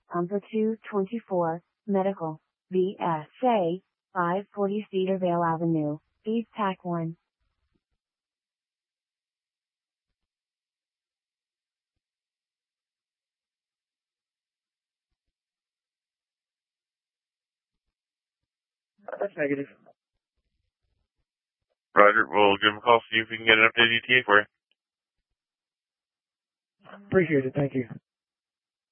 Pumper 224, Medical, VSA, 540 Cedarvale Avenue, East Pack 1. That's negative. Roger, we'll give him a call, see if we can get an updated ETA for you. Appreciate it, thank you.